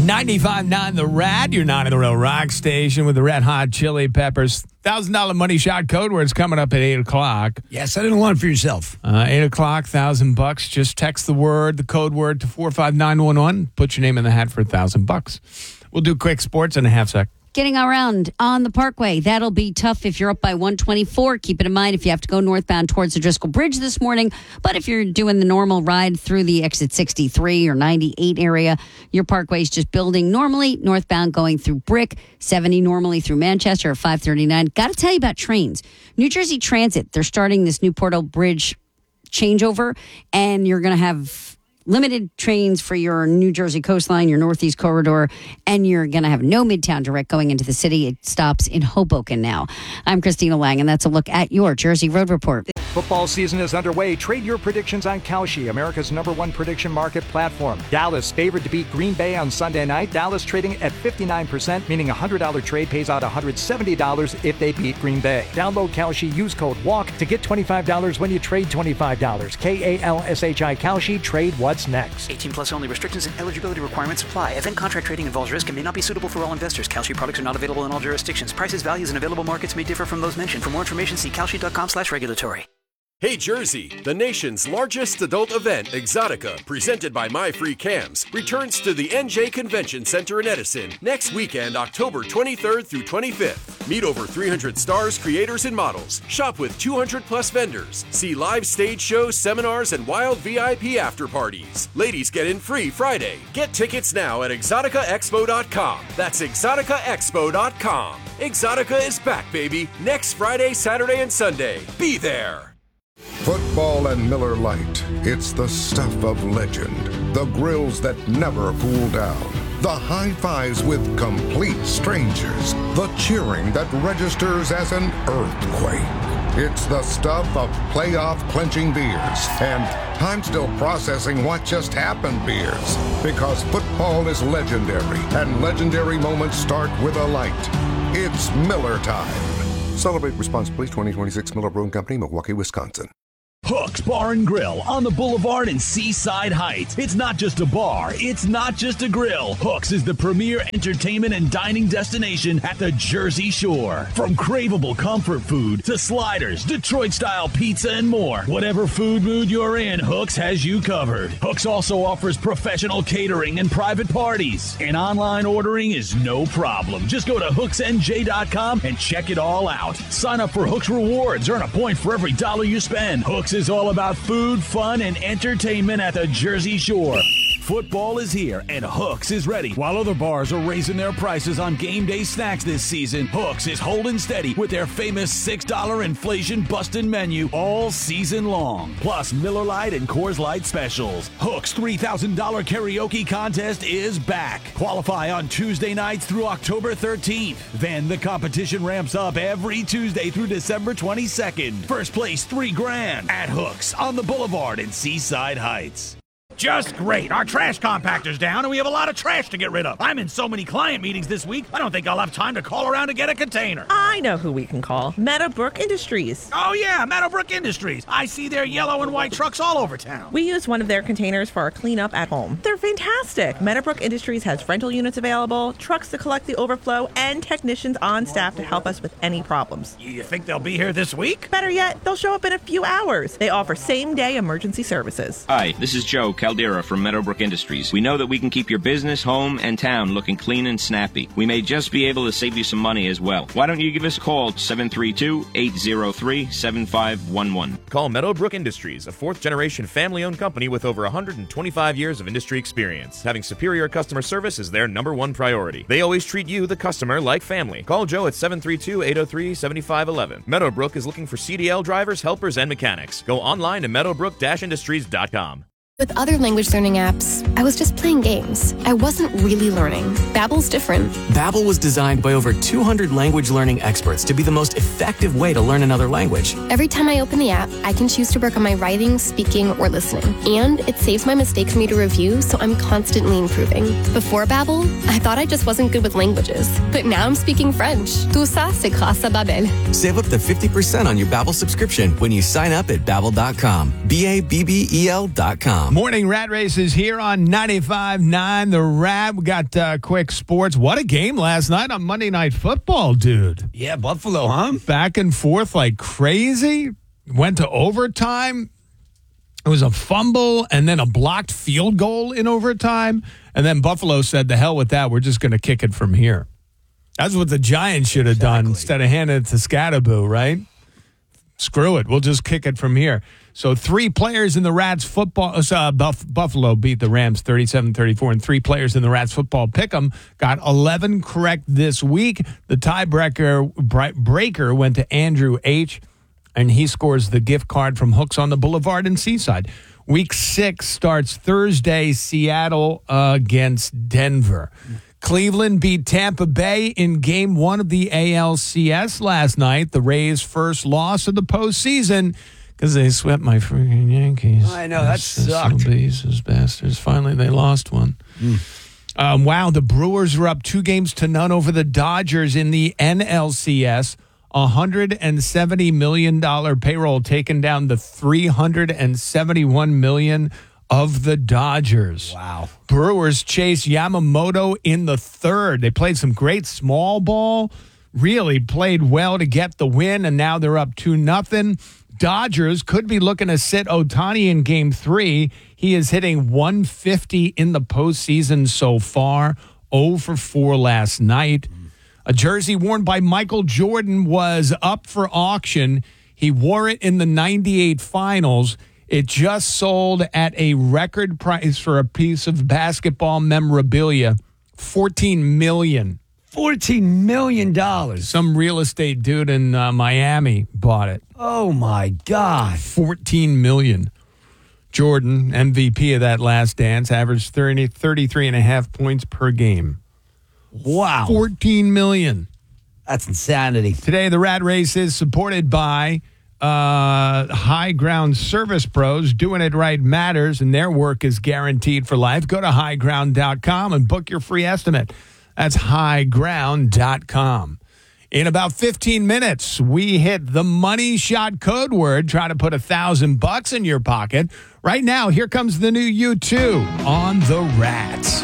95.9 The Rat, you're not in the real rock station with the Red Hot Chili Peppers. $1,000 money shot code where it's coming up at 8 o'clock. Yes, I didn't want it for yourself. 8 o'clock, $1,000. Just text the code word to 45911. Put your name in the hat for $1,000. We'll do quick sports in a half sec. Getting around on the Parkway, that'll be tough if you're up by 124. Keep it in mind if you have to go northbound towards the Driscoll Bridge this morning. But if you're doing the normal ride through the exit 63 or 98 area, your Parkway is just building normally. Northbound going through Brick, 70 normally through Manchester at 539. Got to tell you about trains. New Jersey Transit, they're starting this new Portal Bridge changeover, and you're going to have limited trains for your New Jersey coastline, your Northeast corridor, and you're going to have no Midtown Direct going into the city. It stops in Hoboken now. I'm Christina Lang, and that's a look at your Jersey Road Report. Football season is underway. Trade your predictions on Kalshi, America's #1 prediction market platform. Dallas favored to beat Green Bay on Sunday night. Dallas trading at 59%, meaning a $100 trade pays out $170 if they beat Green Bay. Download Kalshi, use code WALK to get $25 when you trade $25. KALSHI Kalshi, trade what's next. 18 plus only. Restrictions and eligibility requirements apply. Event contract trading involves risk and may not be suitable for all investors. Kalshi products are not available in all jurisdictions. Prices, values, and available markets may differ from those mentioned. For more information, see kalshi.com/regulatory. Hey Jersey, the nation's largest adult event, Exotica, presented by My Free Cams, returns to the NJ Convention Center in Edison next weekend, October 23rd through 25th. Meet over 300 stars, creators, and models. Shop with 200 plus vendors. See live stage shows, seminars, and wild VIP after parties. Ladies get in free Friday. Get tickets now at exoticaexpo.com. That's exoticaexpo.com. Exotica is back, baby. Next Friday, Saturday, and Sunday. Be there. Football and Miller Lite. It's the stuff of legend. The grills that never cool down. The high fives with complete strangers. The cheering that registers as an earthquake. It's the stuff of playoff clinching beers. And I'm still processing what just happened beers. Because football is legendary. And legendary moments start with a light. It's Miller time. Celebrate responsibly. 2026 Miller Brewing Company, Milwaukee, Wisconsin. Hook's Bar and Grill on the Boulevard in Seaside Heights. It's not just a bar. It's not just a grill. Hook's is the premier entertainment and dining destination at the Jersey Shore. From craveable comfort food to sliders, Detroit-style pizza, and more. Whatever food mood you're in, Hook's has you covered. Hook's also offers professional catering and private parties. And online ordering is no problem. Just go to hooksnj.com and check it all out. Sign up for Hook's Rewards. Earn a point for every dollar you spend. Hook's is all about food, fun, and entertainment at the Jersey Shore. Football is here, and Hook's is ready. While other bars are raising their prices on game day snacks this season, Hook's is holding steady with their famous $6 inflation-busting menu all season long. Plus Miller Lite and Coors Light specials. Hook's $3,000 karaoke contest is back. Qualify on Tuesday nights through October 13th. Then the competition ramps up every Tuesday through December 22nd. First place, $3,000 at Hook's on the Boulevard in Seaside Heights. Just great. Our trash compactor's down, and we have a lot of trash to get rid of. I'm in so many client meetings this week, I don't think I'll have time to call around to get a container. I know who we can call. Meadowbrook Industries. Oh, yeah, Meadowbrook Industries. I see their yellow and white trucks all over town. We use one of their containers for our cleanup at home. They're fantastic. Meadowbrook Industries has rental units available, trucks to collect the overflow, and technicians on staff to help us with any problems. You think they'll be here this week? Better yet, they'll show up in a few hours. They offer same-day emergency services. Hi, this is Joe Caldera from Meadowbrook Industries. We know that we can keep your business, home, and town looking clean and snappy. We may just be able to save you some money as well. Why don't you give us a call, 732-803-7511. Call Meadowbrook Industries, a fourth-generation family-owned company with over 125 years of industry experience. Having superior customer service is their #1 priority. They always treat you, the customer, like family. Call Joe at 732-803-7511. Meadowbrook is looking for CDL drivers, helpers, and mechanics. Go online to meadowbrook-industries.com. With other language learning apps, I was just playing games. I wasn't really learning. Babbel's different. Babbel was designed by over 200 language learning experts to be the most effective way to learn another language. Every time I open the app, I can choose to work on my writing, speaking, or listening. And it saves my mistakes for me to review, so I'm constantly improving. Before Babbel, I thought I just wasn't good with languages. But now I'm speaking French. Tout ça, c'est grâce à Babbel. Save up to 50% on your Babbel subscription when you sign up at Babbel.com. BABBEL.com. Morning Rat Races here on 95.9 The Rat. We got quick sports. What a game last night on Monday Night Football, dude. Yeah, Buffalo, huh? Back and forth like crazy. Went to overtime. It was a fumble and then a blocked field goal in overtime. And then Buffalo said, the hell with that. We're just going to kick it from here. That's what the Giants should have done instead of handing it to Scatterboo, right? Screw it. We'll just kick it from here. So 3 players in the Rats football, Buffalo beat the Rams 37-34, and 3 players in the Rats football pick'em got 11 correct this week. The tiebreaker went to Andrew H., and he scores the gift card from Hooks on the Boulevard in Seaside. Week 6 starts Thursday, Seattle against Denver. Cleveland beat Tampa Bay in Game 1 of the ALCS last night, the Rays' first loss of the postseason, because they swept my freaking Yankees. I know, that sucked. Those bastards. Finally, they lost one. Wow, the Brewers were up 2-0 over the Dodgers in the NLCS. $170 million payroll taken down to $371 million of the Dodgers. Wow. Brewers chased Yamamoto in the 3rd. They played some great small ball, really played well to get the win, and now they're up 2-0. Dodgers could be looking to sit Ohtani in Game 3. He is hitting 150 in the postseason so far, 0 for 4 last night. A jersey worn by Michael Jordan was up for auction. He wore it in the 98 finals. It just sold at a record price for a piece of basketball memorabilia, $14 million. $14 million. Some real estate dude in Miami bought it. Oh, my God. $14 million. Jordan, MVP of that last dance, averaged 33.5 points per game. Wow. $14 million. That's insanity. Today, the Rat Race is supported by High Ground Service Pros. Doing it right matters, and their work is guaranteed for life. Go to highground.com and book your free estimate. That's highground.com. In about 15 minutes, we hit the money shot code word. Try to put $1,000 in your pocket. Right now, here comes the new U2 on the Rats.